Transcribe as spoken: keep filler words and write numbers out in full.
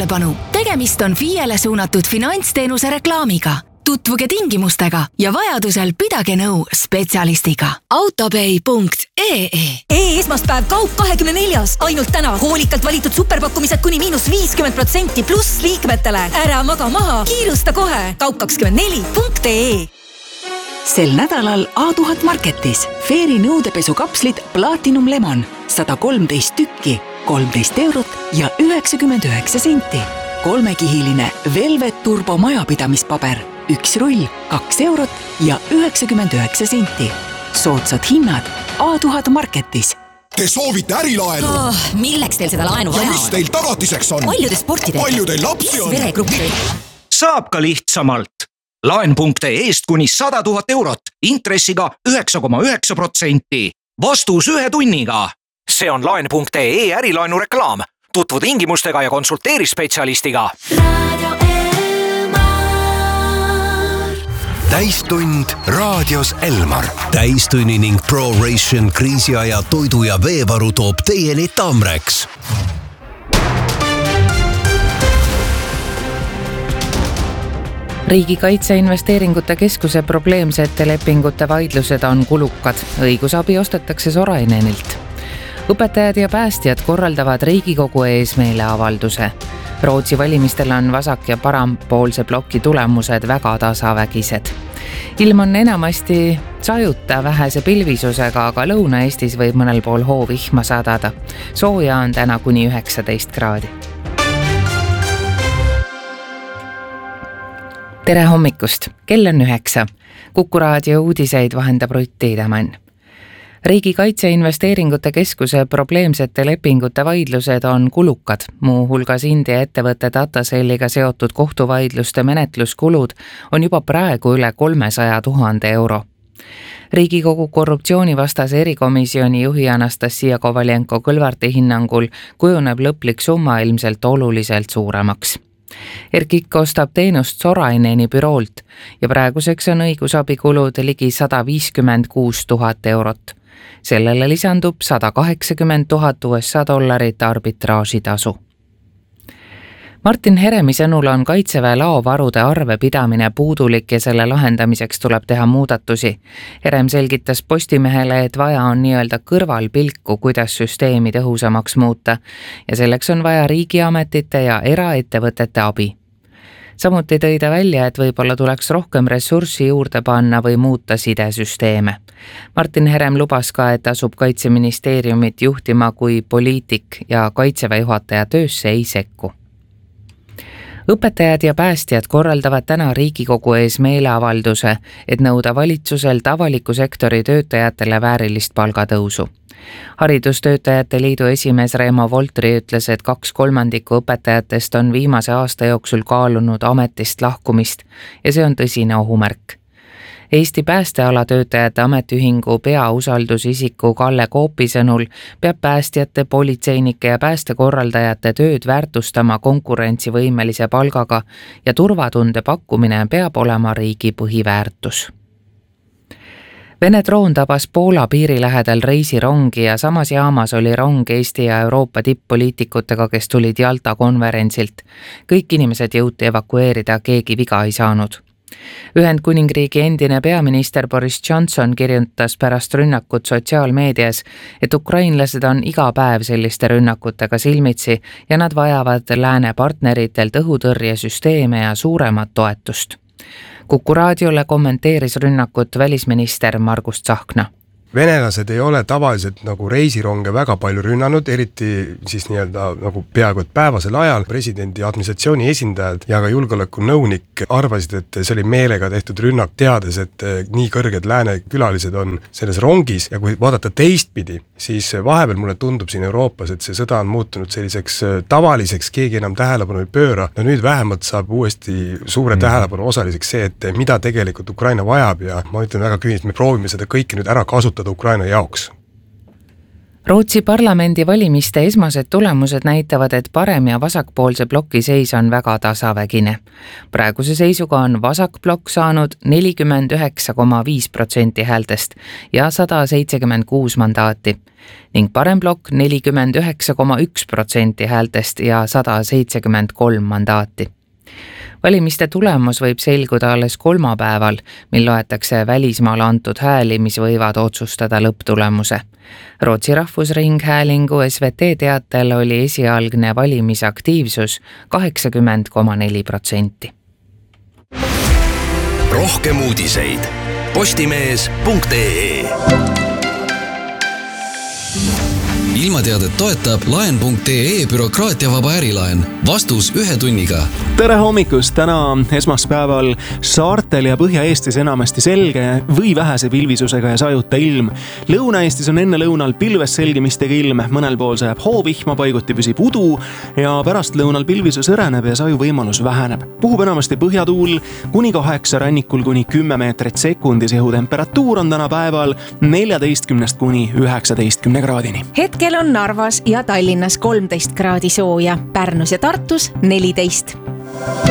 Tähelepanu! Tegemist on F I E-le suunatud finantsteenuse reklaamiga. Tutvuge tingimustega ja vajadusel pidage nõu spetsialistiga. autopay punkt ee E-esmaspäev kaup kahekümne neljas. Ainult täna hoolikalt valitud superpakkumised kuni miinus viiskümmend protsenti pluss liikmetele. Ära maga maha, kiirusta kohe. kaup kakskümmend neli punkt ee Sel nädalal A tuhat Marketis Fairy nõudepesukapslid Platinum Lemon sada kolmteist tükki, kolmteist eurot ja üheksakümmend üheksa senti. Kolmekihiline Velvet Turbo majapidamispaber, üks rull, kaks eurot ja üheksakümmend üheksa senti. Soodsad hinnad A tuhat Marketis. Te soovite ärilaenu? Oh, milleks teil seda laenu vaja ja on? mis teil tagatiseks on? Paljude sportidega. Palju teil lapsi on? Veregruppi. Saab ka lihtsamalt. Laen.ee eest kuni sada tuhat eurot, intressiga üheksa koma üheksa protsenti. Vastus ühe tunniga. See on laen.ee ärilaenu reklaam. Tutvu tingimustega ja konsulteeri spetsialistiga. Radio Elmar. Täistund raadios Elmar. Täistunni ning ProRation kriisiaja toidu ja veevaru toob teieni Tamreks. Riigikaitse investeeringute keskuse probleemsete lepingute vaidlused on kulukad. Õigusabi ostetakse Sorainenilt. Õpetajad ja päästjad korraldavad Riigikogu ees meeleavalduse. Rootsi valimistel on vasak- ja parempoolse ploki tulemused väga tasavägised. Ilm on enamasti sajuta vähese pilvisusega, aga Lõuna-Eestis võib mõnel pool hoovihma sadada. Sooja on täna kuni üheksateist kraadi. Tere hommikust! Kell on üheksa. Kuku raadio uudiseid vahendab Rutt Tiidemann. Riigikaitse investeeringute keskuse probleemsete lepingute vaidlused on kulukad. Muu hulgas India ettevõtte Datacelliga seotud kohtuvaidluste menetluskulud on juba praegu üle kolmesaja tuhande euro. Riigikogu korruptsioonivastase erikomisjoni juhi Anastasia Kovaljenko-Kõlvarti hinnangul kujuneb lõplik summa ilmselt oluliselt suuremaks. Erkik ostab teenust Soraineni büroolt ja praeguseks on õigusabikulud ligi sada viiskümmend kuus tuhat eurot. Sellele lisandub sada kaheksakümmend tuhat U S A dollarit arbitraažitasu. Martin Heremi sõnul on Kaitseväe laovarude arve pidamine puudulik ja selle lahendamiseks tuleb teha muudatusi. Herem selgitas Postimehele, et vaja on nii-öelda kõrvalpilku, kuidas süsteemi tõhusamaks muuta ja selleks on vaja riigiametite ja eraettevõtete abi. Samuti tõi ta välja, et võib-olla tuleks rohkem ressurssi juurde panna või muuta sidesüsteeme. Martin Herem lubas ka, et asub Kaitseministeeriumit juhtima kui poliitik ja Kaitseväe juhataja töösse ei sekku. Õpetajad ja päästjad korraldavad täna Riigikogu ees meeleavalduse, et nõuda valitsuselt avaliku sektori töötajatele väärilist palgatõusu. Haridustöötajate liidu esimees Reemo Voltri ütles, et kaks kolmandikku õpetajatest on viimase aasta jooksul kaalunud ametist lahkumist ja see on tõsine ohumärk. Eesti päästeala töötajate ametiühingu peausaldusisiku Kalle Koopi sõnul peab päästjate, politseinike ja päästekorraldajate tööd väärtustama konkurentsivõimelise palgaga ja turvatunde pakkumine peab olema riigi põhiväärtus. Vene droon tabas Poola piiri lähedal reisirongi ja samas jaamas oli rong Eesti ja Euroopa tipp-poliitikutega, kes tulid Jalta konverentsilt. Kõik inimesed jõuti evakueerida, keegi viga ei saanud. Ühendkuningriigi endine peaminister Boris Johnson kirjutas pärast rünnakut sotsiaalmeedias, et ukrainlased on iga päev selliste rünnakutega silmitsi ja nad vajavad lääne partneritelt õhutõrjesüsteeme ja suuremat toetust. Kuku raadiole kommenteeris rünnakut välisminister Margus Tsahkna. Venelased ei ole tavaliselt nagu reisironge väga palju rünnanud, eriti siis nii-öelda nagu peaaegu et päevasel ajal. Presidendi administratsiooni esindajad ja ka julgeolekunõunik arvasid, et see oli meelega tehtud rünnak, teades, et nii kõrged lääne külalised on selles rongis ja kui vaadata teistpidi, siis vahepeal mulle tundub siin Euroopas, et see sõda on muutunud selliseks tavaliseks, keegi enam tähelepanu ei pööra. No nüüd vähemalt saab uuesti suure mm. tähelepanu osaliseks see, et mida tegelikult Ukraina vajab ja ma ütlen väga küüniliselt, me proovime seda kõike nüüd ära kasutada Ukraina jaoks. Rootsi parlamendivalimiste esmased tulemused näitavad, et parem- ja vasakpoolse ploki seis on väga tasavägine. Praeguse seisuga on vasakplokk saanud nelikümmend üheksa koma viis protsenti häältest ja sada seitsekümmend kuus mandaati ning paremplokk nelikümmend üheksa koma üks protsenti häältest ja sada seitsekümmend kolm mandaati. Valimiste tulemus võib selguda alles kolmapäeval, mil loetakse välismaal antud hääli, mis võivad otsustada lõpptulemuse. Rootsi Rahvusringhäälingu S V T teatel oli esialgne valimisaktiivsus kaheksakümmend koma neli protsenti. Rohkem uudiseid postimees punkt ee. Ilmateadet toetab laen punkt ee bürokraatiavaba ärilaen. Vastus ühe tunniga. Tere hommikust! Täna esmaspäeval saartel ja Põhja-Eestis enamasti selge või vähese pilvisusega ja sajuta ilm. Lõuna-Eestis on enne lõunal pilves selgimistega ilm. Mõnel pool sajab hoovihma, paiguti püsib udu ja pärast lõunal pilvisus õreneb ja saju võimalus väheneb. Puhub enamasti põhjatuul kuni kaheksa, rannikul kuni kümme meetrit sekundis. Õhutemperatuur on täna päeval neljateistkümnest kuni üheksateistkümne kraadini. Hetkel on Narvas ja Tallinnas kolmteist kraadi sooja, Pärnus ja Tartus neliteist.